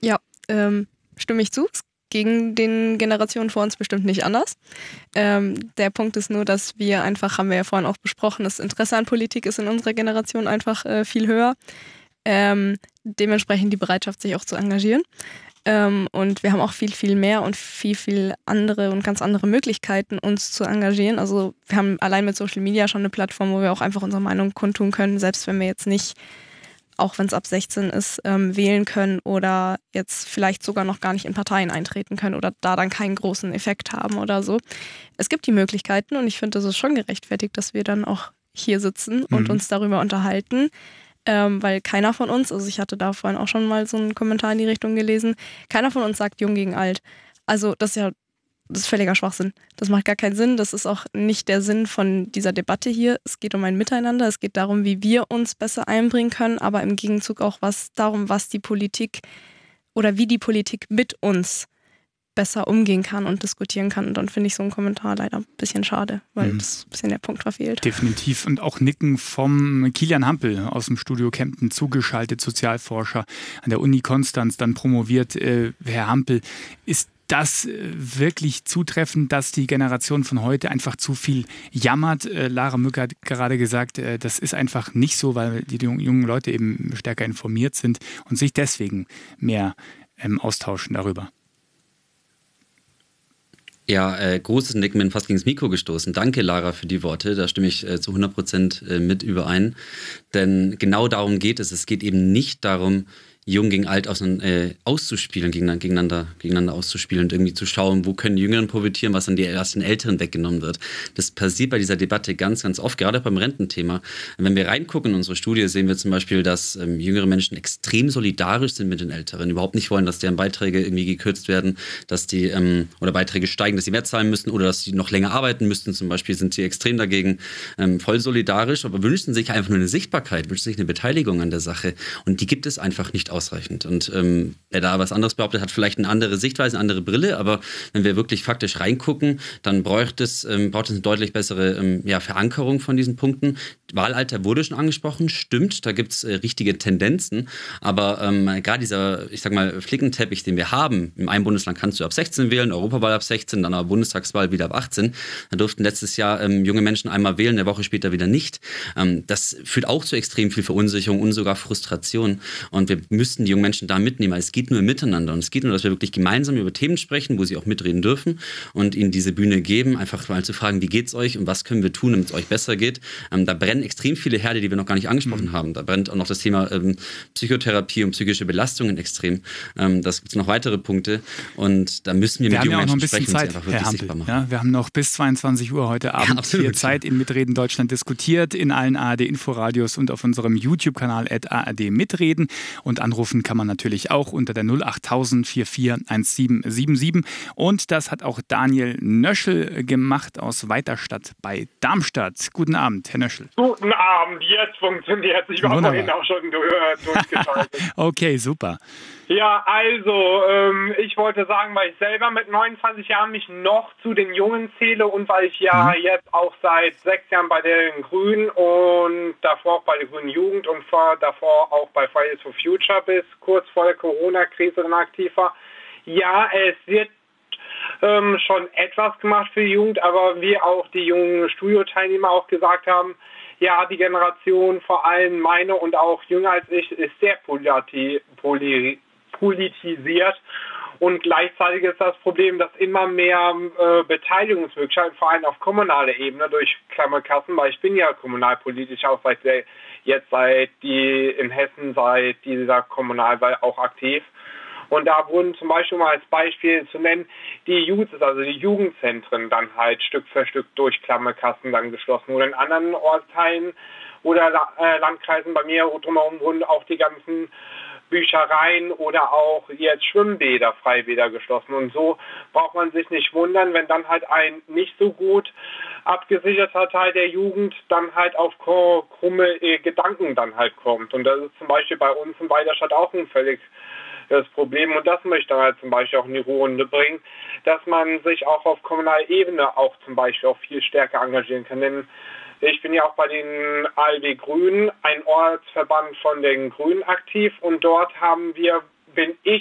Ja, stimme ich zu. Es gegen den Generationen vor uns bestimmt nicht anders. Der Punkt ist nur, dass wir einfach, haben wir ja vorhin auch besprochen, das Interesse an Politik ist in unserer Generation einfach viel höher. Dementsprechend die Bereitschaft, sich auch zu engagieren. Und wir haben auch viel, viel mehr und viel, viel andere und ganz andere Möglichkeiten, uns zu engagieren. Also wir haben allein mit Social Media schon eine Plattform, wo wir auch einfach unsere Meinung kundtun können, selbst wenn wir jetzt nicht, auch wenn es ab 16 ist, wählen können oder jetzt vielleicht sogar noch gar nicht in Parteien eintreten können oder da dann keinen großen Effekt haben oder so. Es gibt die Möglichkeiten und ich finde, das ist schon gerechtfertigt, dass wir dann auch hier sitzen und uns darüber unterhalten. Weil keiner von uns, also ich hatte da vorhin auch schon mal so einen Kommentar in die Richtung gelesen, keiner von uns sagt jung gegen alt. Also das ist völliger Schwachsinn. Das macht gar keinen Sinn. Das ist auch nicht der Sinn von dieser Debatte hier. Es geht um ein Miteinander. Es geht darum, wie wir uns besser einbringen können, aber im Gegenzug auch darum, was die Politik oder wie die Politik mit uns besser umgehen kann und diskutieren kann. Und dann finde ich so einen Kommentar leider ein bisschen schade, weil das ein bisschen der Punkt verfehlt. Definitiv. Und auch Nicken vom Kilian Hampel aus dem Studio Kempten zugeschaltet, Sozialforscher an der Uni Konstanz, dann promoviert. Herr Hampel, ist das wirklich zutreffend, dass die Generation von heute einfach zu viel jammert? Lara Mücker hat gerade gesagt, das ist einfach nicht so, weil die jungen Leute eben stärker informiert sind und sich deswegen mehr austauschen darüber. Ja, großes Nicken, bin fast gegen das Mikro gestoßen. Danke, Lara, für die Worte. Da stimme ich zu 100% mit überein. Denn genau darum geht es. Es geht eben nicht darum, jung gegen alt auszuspielen, gegeneinander auszuspielen und irgendwie zu schauen, wo können die Jüngeren profitieren, was an den Älteren weggenommen wird. Das passiert bei dieser Debatte ganz, ganz oft, gerade beim Rententhema. Wenn wir reingucken in unsere Studie, sehen wir zum Beispiel, dass jüngere Menschen extrem solidarisch sind mit den Älteren, überhaupt nicht wollen, dass deren Beiträge irgendwie gekürzt werden, dass die oder Beiträge steigen, dass sie mehr zahlen müssen oder dass sie noch länger arbeiten müssten. Zum Beispiel sind sie extrem dagegen, voll solidarisch, aber wünschen sich einfach nur eine Sichtbarkeit, wünschen sich eine Beteiligung an der Sache. Und die gibt es einfach nicht ausreichend. Und wer da was anderes behauptet, hat vielleicht eine andere Sichtweise, eine andere Brille, aber wenn wir wirklich faktisch reingucken, dann braucht es eine deutlich bessere Verankerung von diesen Punkten. Wahlalter wurde schon angesprochen, stimmt, da gibt es richtige Tendenzen, aber gerade dieser, ich sag mal, Flickenteppich, den wir haben, im einen Bundesland kannst du ab 16 wählen, Europawahl ab 16, dann aber Bundestagswahl wieder ab 18, da durften letztes Jahr junge Menschen einmal wählen, eine Woche später wieder nicht. Das führt auch zu extrem viel Verunsicherung und sogar Frustration und wir müssten die jungen Menschen da mitnehmen, weil es geht nur miteinander und es geht nur, dass wir wirklich gemeinsam über Themen sprechen, wo sie auch mitreden dürfen und ihnen diese Bühne geben, einfach mal zu fragen, wie geht's euch und was können wir tun, damit es euch besser geht. Da brennen extrem viele Herde, die wir noch gar nicht angesprochen haben. Da brennt auch noch das Thema Psychotherapie und psychische Belastungen extrem. Das gibt es noch weitere Punkte und da müssen wir mit jungen Menschen sprechen und sie einfach wirklich sichtbar machen. Ja, wir haben noch bis 22 Uhr heute Abend hier Zeit in Mitreden Deutschland diskutiert, in allen ARD-Inforadios und auf unserem YouTube-Kanal @ARD Mitreden und anrufen kann man natürlich auch unter der 08000 441777 und das hat auch Daniel Nöschel gemacht aus Weiterstadt bei Darmstadt. Guten Abend, Herr Nöschel. Guten Abend, jetzt funktioniert es. Ich war vorhin auch schon durchgeschaltet. Okay, super. Ja, also, ich wollte sagen, weil ich selber mit 29 Jahren mich noch zu den Jungen zähle und weil ich ja jetzt auch seit 6 Jahren bei den Grünen und davor auch bei der Grünen Jugend und davor auch bei Fridays for Future bis kurz vor der Corona-Krise dann aktiv war. Ja, es wird schon etwas gemacht für die Jugend, aber wie auch die jungen Studioteilnehmer auch gesagt haben, ja, die Generation, vor allem meine und auch jünger als ich, ist sehr politisiert und gleichzeitig ist das Problem, dass immer mehr Beteiligungsmöglichkeiten, vor allem auf kommunaler Ebene durch Klammerkassen, weil ich bin ja kommunalpolitisch auch in Hessen seit dieser Kommunalwahl auch aktiv. Und da wurden zum Beispiel mal als Beispiel zu nennen, die Youths, also die Jugendzentren dann halt Stück für Stück durch Klammerkassen dann geschlossen. Oder in anderen Ortsteilen oder Landkreisen bei mir drumherum wurden auch die ganzen Büchereien oder auch jetzt Schwimmbäder, Freibäder geschlossen. Und so braucht man sich nicht wundern, wenn dann halt ein nicht so gut abgesicherter Teil der Jugend dann halt auf krumme Gedanken dann halt kommt. Und das ist zum Beispiel bei uns in Weiderstadt auch ein völlig das Problem, und das möchte man halt zum Beispiel auch in die Runde bringen, dass man sich auch auf kommunaler Ebene auch zum Beispiel auch viel stärker engagieren kann. Denn ich bin ja auch bei den ALW Grünen, ein Ortsverband von den Grünen aktiv, und dort bin ich